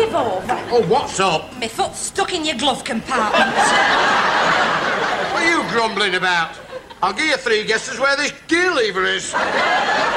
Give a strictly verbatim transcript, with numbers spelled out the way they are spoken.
give over. Oh, what's up? My foot's stuck in your glove compartment. What are you grumbling about? I'll give you three guesses where this gear lever is.